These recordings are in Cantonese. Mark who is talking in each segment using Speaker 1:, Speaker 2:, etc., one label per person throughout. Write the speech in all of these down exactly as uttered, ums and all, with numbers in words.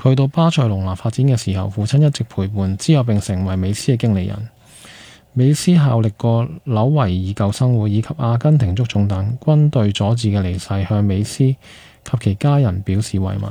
Speaker 1: 佢到巴塞隆拿發展嘅時候，父親一直陪伴，之後並成為美斯嘅經理人。美斯效力過紐維爾舊生活以及阿根廷足總等，軍隊佐治嘅離世向美斯及其家人表示慰問。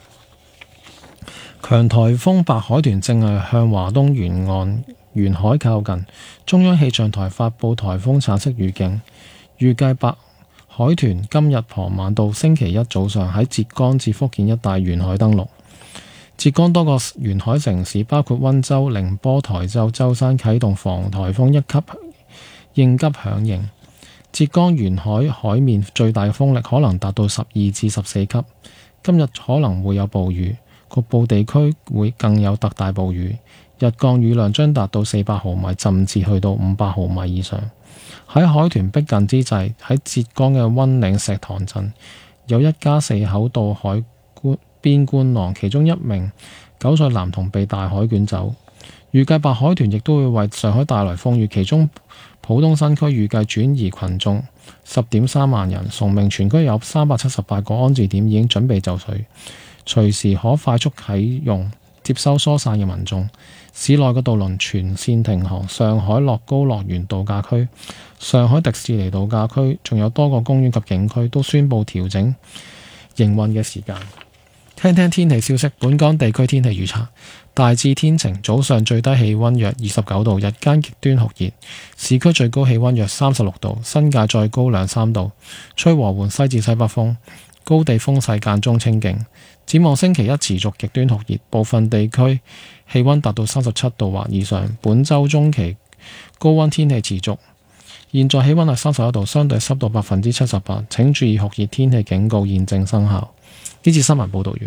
Speaker 1: 強颱風白海豚正係向華東沿岸沿海靠近，中央氣象台發布颱風橙色預警，預計白海豚今日傍晚到星期一早上喺浙江至福建一帶沿海登陸。浙江多個沿海城市包括溫州、寧波、台州、舟山啟動防颱風一級應急響應。浙江沿海海面最大嘅風力可能達到十二至十四級。今日可能會有暴雨，局部地區會更有特大暴雨，日降雨量將達到四百毫米，甚至去到五百毫米以上。喺海豚逼近之際，喺浙江嘅溫嶺石塘鎮有一家四口到海邊觀浪，其中一名九歲男童被大海捲走。預計白海豚亦都會為上海帶來風雨，其中浦東新區預計轉移群眾十點三萬人，崇明全區有三百七十八個安置點已經準備就緒，隨時可快速啟用接收疏散嘅民眾。市內嘅渡輪全線停航，上海樂高樂園度假區、上海迪士尼度假區仲有多個公園及景區都宣布調整營運嘅時間。聽聽天氣消息，本港地區天氣預測大致天晴，早上最低氣溫約二十九度，日間極端酷熱，市區最高氣溫約三十六度，新界再高兩三度，吹和緩西至西北風，高地風勢間中清勁。展望星期一持續極端酷熱，部分地區氣溫達到三十七度或以上。本週中期高溫天氣持續，現在氣溫係三十一度，相對濕度百分之七十八。請注意酷熱天氣警告現正生效。呢次新聞報道完。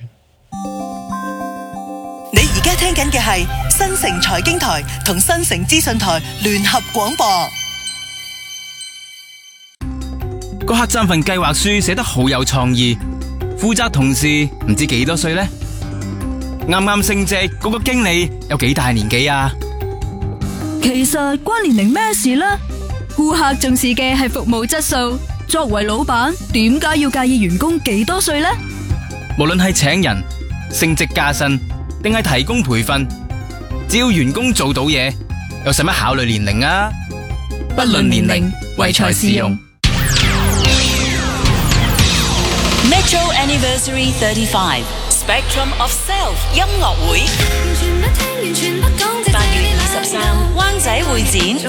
Speaker 2: 你而家聽緊嘅係新城財經台同新城資訊台聯合廣播。
Speaker 3: 嗰刻爭份計劃書寫得好有創意，負責同事唔知幾多歲呢？啱啱升職嗰個經理有幾大年紀啊？
Speaker 4: 其實關年齡咩事呢？顧客重視嘅係服務質素，作為老闆點解要介意員工幾多歲呢？
Speaker 3: 無論係請人、升職加薪，定係提供培訓，只要員工做到嘢，又使乜考慮年齡啊？不論年齡，唯才是用。
Speaker 2: Metro Anniversary thirty-five Spectrum of Self 音樂會，八月二十三，灣仔會展。